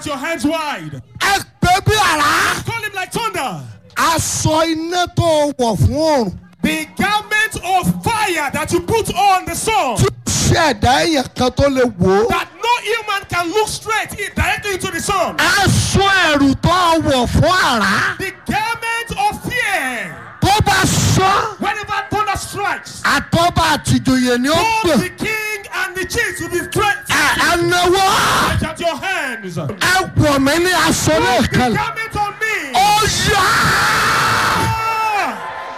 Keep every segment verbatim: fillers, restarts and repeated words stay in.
out your hands wide. Ẹ pè bí àrá. Call him like thunder. Aṣọ iná tó wọ̀ fún oòrùn. The garment of fire that you put on the sun. Tí ṣe ẹ̀dá èèyàn kan tó lè wò ó. That no human can look straight in, directly into the sun. Aṣọ ẹ̀rù tó wọ̀ fún àrá. The garment of fear. Tó bá sọ. Whenever thunder strikes, Àtọ́ba àtìjòyè ni ó both gbè. the king and the chiefs will be threatened. Ẹ náwó. Stretch out your hands. Ẹ wọ̀ mí ní aṣọ náà Put the kan. garment on me. Ó yá. Ah!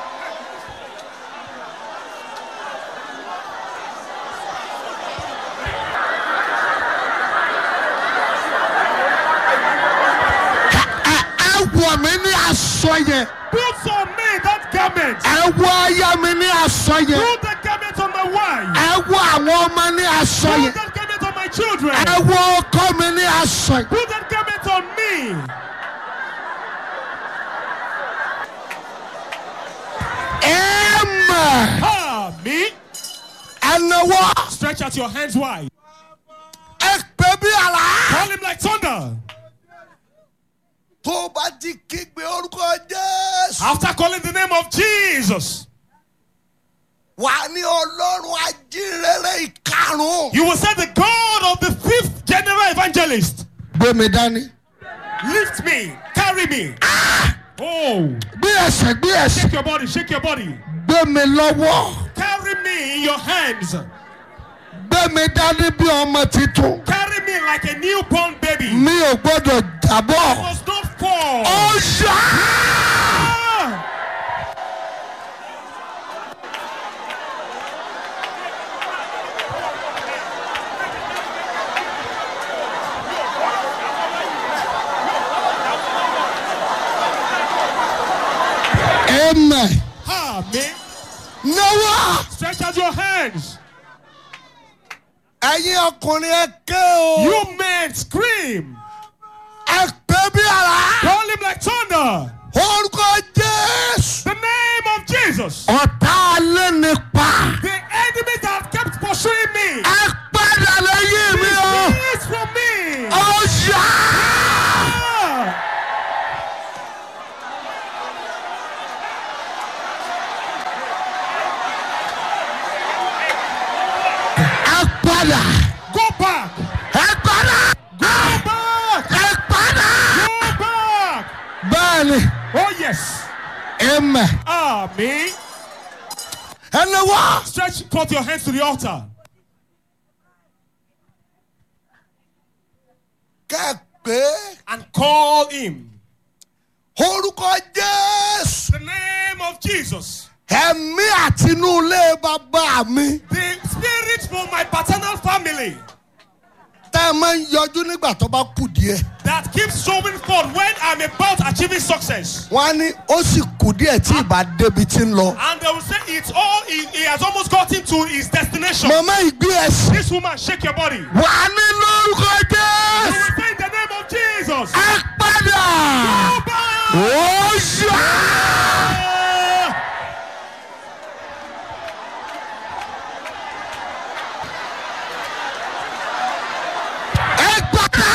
Ẹ wọ̀ mí ní aṣọ yẹn. Put on me that garment. Ẹ wọ̀ aya mi ní aṣọ yẹn. Put the garment on my wife. Ẹ wọ̀ àwọn ọmọ ní aṣọ Put yẹn. that garment on my children. Ẹ wọ̀ ọkọ mi ní aṣọ yẹn. Put that garment on me. Amen. Ah, me. Ẹ náwó. Stretch out your hands wide. Ẹ pè bí àrá. Call him like thunder. Tó bá ti kígbe orúkọ Jésù. After calling the name of Jesus, Wà ní Ọlọ́run ajínrere ìkarùn-ún. you will say the God of the fifth general evangelist. Gbé mi dání. Lift me, carry me. Oh, Gbé ẹsẹ̀ gbé ẹsẹ̀. shake your body, shake your body. Gbé mi lọ́wọ́. Carry me in your hands. Gbé mi dání bí ọmọ titun. Carry me like a newborn baby. Mi ò gbọ́dọ̀ jábọ̀. Must not fall. Ó yá. Ah! Amen. Ah, me. Náwó. Stretch out your hands. Ẹ̀yin ọkùnrin ẹ ké o. You men scream. Ẹ pè bí àrá. Call him like thunder. Orúkọ Jésù. The name of Jesus. Ọ̀tá alẹ́ nípa. The enemies that have kept pursuing me. Ẹ padà lẹ́yìn mi o. Release from me. Ó yá. Ah! Ẹ padà. Go back. Ẹ padà. Go back. Ẹ padà. Go back. Bẹ́ẹ̀ni. Oh, yes. Amen. Ah, me. Ẹ náwó. Stretch forth your hands to the altar. Kẹ́ pé And call him. orúkọ Jésù. The name of Jesus. Ẹ̀mí àtinúlé bàbá mi. The spirit from my paternal family Tẹ́ ẹ máa ń yọjú nígbà tó bá kù díẹ̀. that keeps showing forth when I'm about achieving success. Wọ́n á ní ó sì kù díẹ̀ tí ìbá débi tí ń lọ. And they will say it's all, he, he has almost gotten to his destination. Màmá ìgbé ẹ̀sìn. This woman, shake your body. You Wà á ní lórúkọ Jésù. will say in the name of Jesus. Ẹ padà. Go back. Ó yá. Ah! Ẹ padà.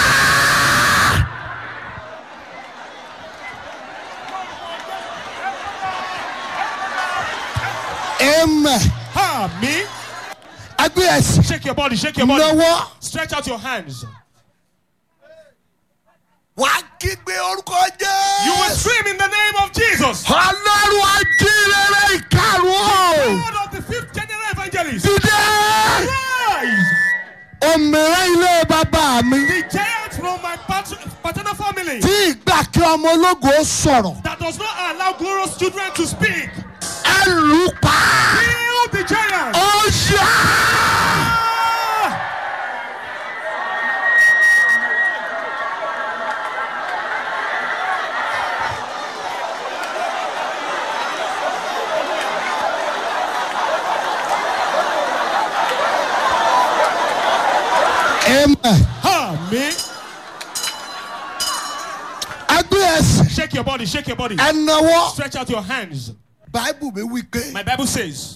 Amen. Ah, me. Ẹgbẹ́ ẹ̀sìn. Shake your body, shake your body. Lọ́wọ́. Stretch out your hands. Wà á kígbe orúkọ Jésù. You will scream in the name of Jesus. Ọlọ́run ajínrere ìkarùn-ún. God of the fifth general evangelist. Dìde. Rise. Òmìnira ilé bàbá mi. The giant from my pat- paternal family Tí ìgbà kí ọmọ ológo ó sọ̀rọ̀. that does not allow glorious children to speak. Ẹ lù ú pa. Kill the giant. Ó yá. Ah! Amen. Ah, me. Ẹgbẹ́ ẹ̀sìn. Shake your body, shake your body. Ẹ náwó. Stretch out your hands. Báíbù mi wí pé My Bible says,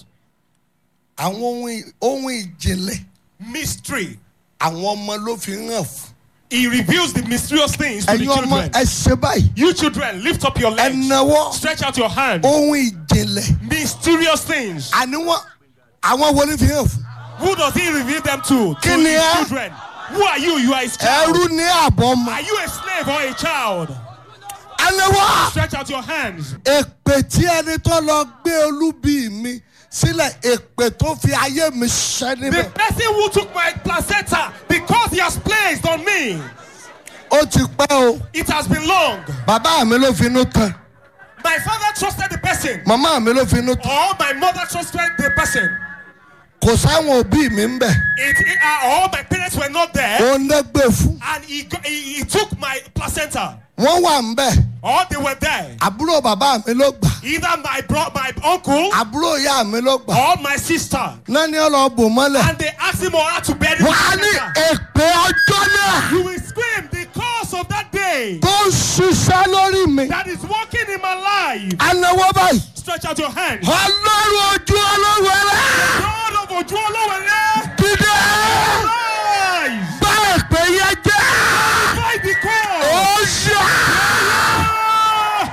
àwọn ohun ohun ìjìnlẹ̀ mystery. àwọn ọmọ ló fi hàn fún. He reveals the mysterious things to the ẹ̀yin ọmọ children. ẹ ṣe báyìí. You children, lift up your ẹ legs. nawọ́. Stretch out your hand. ohun ìjìnlẹ̀. Mysterious things. àní wọn àwọn wo ni fi hàn fún. Who does he reveal them to? To Kí ni his ẹ́? children. Who are you? You are his child. ẹrú ní àbọ̀ ọmọ. Are you a slave or a child? ẹ nawọ́. Stretch out your hands. èpè tí ẹni tó lọ gbé olúbi mi sílẹ̀ èpè tó fi ayé mi ṣẹ́ The níbẹ̀. person who took my placenta because he has placed on me. ó ti pẹ́ o. It has been long. bàbá mi ló finú tán. My father trusted the person. màmá mi ló finú tán. Or my mother trusted the person. kò sáwọn òbí mi ń bẹ̀. It, it, uh, all my parents were not there. òun ló gbé fún. And he, got, he, he took my placenta. wọ́n wà ń bẹ̀. Or they were there. àbúrò bàbá mi ló gbà. Either my bro- my uncle àbúrò ìyá mi ló gbà. or my sister. náà ni ó lọ bò mọ́lẹ̀. And they asked him or how to bury the wà á ní placenta. èpè ọjọ́ náà You will scream because of that day tó ń ṣiṣẹ́ lórí mi. that is working in my life. anáwó báyìí. Stretch out your hand. ọlọ́run ojú olówó rẹ̀. God of Ojuolowere, dídé. rise! bá èpè yẹn jẹ́. Fight the cause! ó ṣá. Ah!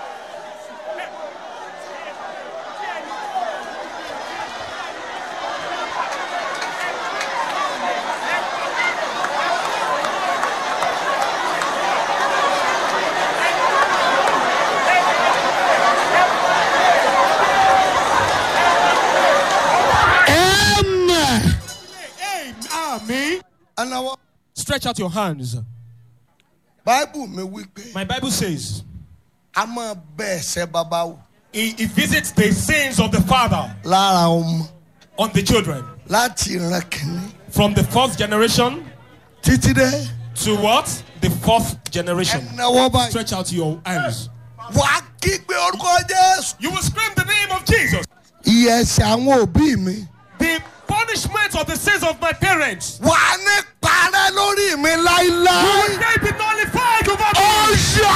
amen. Aim, ah, me. anáwó. Stretch out your hands. báíbù mi wí pé My Bible says a máa bẹ ẹ̀ṣẹ̀ bàbá wò he, he visits the sins of the father lára ọmọ on the children láti ìran kìíní from the fourth generation títí dé. to what? The fourth generation. ẹnáwó báyìí. Stretch out your hands. wà á kígbe orúkọ Jésù. You will scream the name of Jesus. ìyè ẹ̀ṣẹ̀ àwọn òbí mi. The punishment of the sins of my parents. wà á ní parẹ́ lórí mi láíláí. Will they be nullified over me? ó ṣá.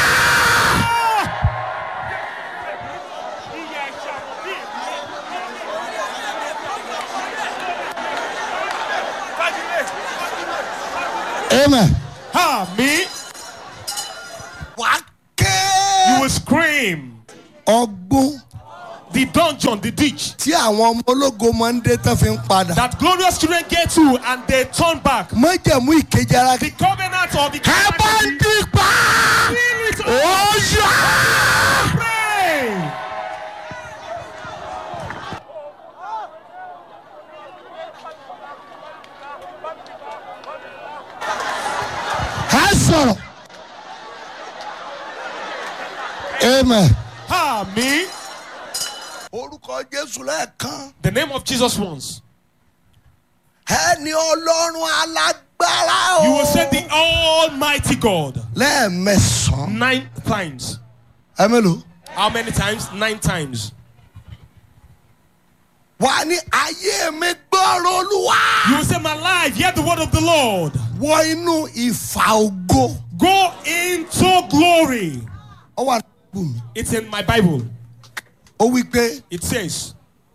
amen. Ah, me. wà á ké. You will scream. ọgbọ́n The dungeon, the ditch tí àwọn ọmọ ológo máa ń dé tán fi ń padà. that glorious children get to and they turn back. májẹ̀mú ìkejì ara The kí. covenant of the ẹ bá ń dípa. Spirit ó of ṣá. pray. ẹ sọ̀rọ̀. amen. Ah, me. orúkọ Jésù lẹ́ẹ̀kan. The name of Jesus once. ẹni ọlọ́run alágbára o. You will say the Almighty God lẹ́ẹ̀mẹsàn-án. nine times. ẹ mélòó. How many times? Nine times. wà ní ayé mi gbọ́rọ̀ olúwa. You will say, my life, hear the word of the Lord. wọ inú ìfà ògo. Go into glory. ó wà nípò mi. It's in my Bible. ó wí pé It says,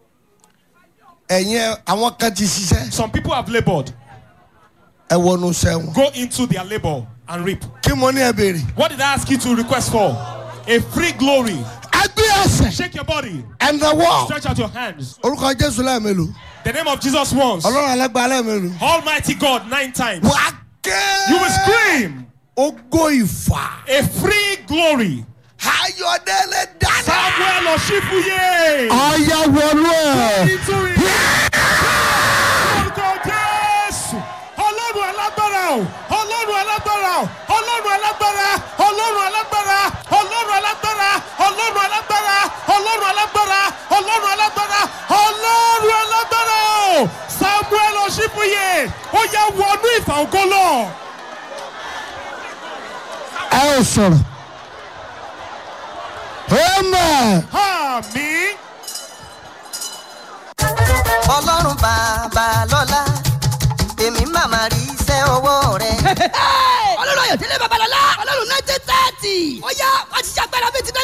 ẹ̀yin àwọn kan ti ṣiṣẹ́. some people have labored. ẹ wọnú sẹ́wọ̀n. Go into their labor and reap. kí mo ní ẹ béèrè. What did I ask you to request for? A free glory. ẹgbẹ́ ẹsẹ̀. Shake your body. ẹ̀ndẹ̀wọ̀. Stretch out your hands. orúkọ Jésù lẹ́ẹ̀mélòó. The name of Jesus once. ọlọ́run alágbára lẹ́ẹ̀mélòó. Almighty God nine times. wà á ké. You will scream. ògo ìfà. A free glory. ayọ̀dẹ́lẹ̀ dáná. Samuel Oshifuye. ọ̀yà wọnú ẹ̀. Into it. Orúkọ Jésù. Ọlọ́run alágbára o. Ọlọ́run alágbára o. Ọlọ́run alágbára. Ọlọ́run alágbára. Ọlọ́run alágbára. Ọlọ́run alágbára. Ọlọ́run alágbára. Ọlọ́run alágbára. Ọlọ́run alágbára o. Samuel Oshifuye. Ó yá wọnú ìfà ògo lọ. ẹ ò sọ̀rọ̀. amen. Àmín. ọlọ́run bàbá lọ́lá èmi màmá rí iṣẹ́ ọwọ́ rẹ̀. ọlọ́run ayọ̀délé babalọ́lá ọlọ́run nineteen thirty ó yá wá ṣiṣẹ́ agbára bíi ti nineteen thirty.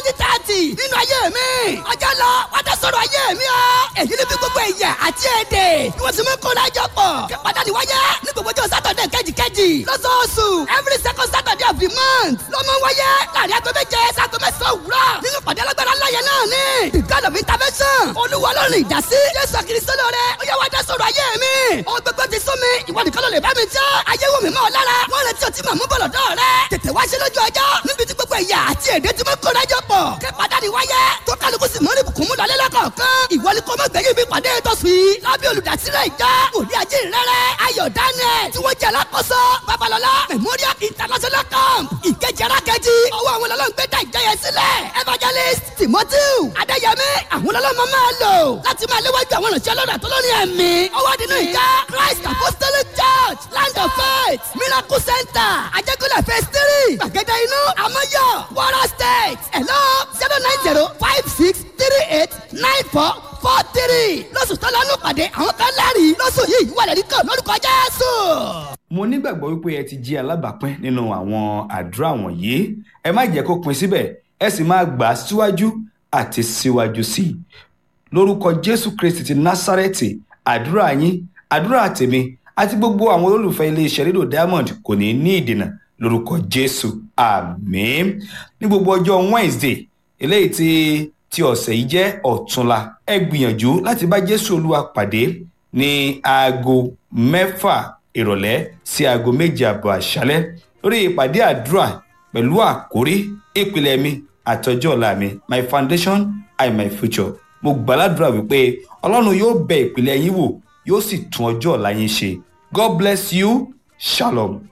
authority nínú ayé mi. ọjọ́ lọ wá dá sọ̀rọ̀ ayé mi o. èyí ni bí gbogbo ẹ̀yà àti èdè ni wọ́n sì mú kó lájọ pọ̀. kí pàtàkì wáyé ní gbogbo ọjọ́ sátọ̀dẹ̀ kẹ́jìkẹ́jì lọ́sọ̀ọ̀sù every second saturday of the month ló mọ wáyé láàrin aago méje sago mẹ́sàn-án òwúrọ̀ nínú pàdé alágbára láyé náà ni the god of intervention olúwa ọlọ́run ìdásí jésù kristo lóore ó yẹ wá dá sọ̀rọ̀ ayé mi. ó gbogbo ti sún mi ìwọ nìkan ló lè bá mi jẹ́ ayé wò mí mọ́ ọ lára wọ́n retí ọtí màmú bọ̀lọ̀ dọ́ rẹ tètè wá ṣe lójú ọjọ́ níbi tí gbogbo ẹ̀yà àti èdè tí mo kó lájọ pọ̀ kí pàdánù wáyé tó kálukú sì mọ́ ní bùkún mú lọ́lẹ́ lọ́kọ̀ọ̀kan ìwọ ni kò mọ̀ gbẹ̀yìn bí pàdé tó sùn yìí lábẹ́ olùdásílẹ̀ ìjọ òní ajé rẹ̀rẹ̀ ayọ̀ daniel tí wọ́n jẹ́ alákòóso babalọ́lá memorial international camp ìkejì arákejì ọwọ́ àwọn ọlọ́run gbé dá ìjọyẹ sílẹ̀ evangelist timothy adéyẹmí àwọn ọlọ́run máa lò láti máa léwájú àwọn ìrìnsẹ̀ ọlọ́run àtọ́lọ́rin ẹ̀mí ọwọ́ nínú ìjọ christ apostolic church land of faith miracle center ajẹ́kọ̀lẹ̀ phase three gbàgede inú amọ́yọ̀ wara state hello zero nine zero five six three eight nine four four three lọ́sùn tó lọ́nù pàdé àwọn kan lẹ́rìí lọ́sùn yìí wà lẹ́rìí kan lórúkọ jésù. mo nígbàgbọ́ wípé ẹ ti jí alábàápín nínú àwọn àdúrà wọ̀nyí ẹ má jẹ́ kó pin síbẹ̀ ẹ sì máa gbà á síwájú àti síwájú sí i lórúkọ jésù kristi ti násárẹ́tì àdúrà yín àdúrà tèmi àti gbogbo àwọn olólùfẹ́ iléeṣẹ́ rédíò diamond kò ní ní ìdènà lórúkọ jésù àmín ní gbogbo ọjọ́ wednesday eléyìí tí tí ọ̀sẹ̀ yìí jẹ́ ọ̀túnla ẹ gbìyànjú láti bá jésù olúwa pàdé ní aago mẹ́fà ìrọ̀lẹ́ sí aago méje àbọ̀ àṣálẹ́ lórí ìpàdé àdúrà pẹ̀lú àkórí ìpìlẹ̀ mi àtọjọ́ ọ̀la mi my foundation and my future mo gbàládùra wípé ọlọ́run yóò bẹ ìpìlẹ̀ yín wò yóò sì tún ọjọ́ ọ̀la yín ṣe god bless you shalom.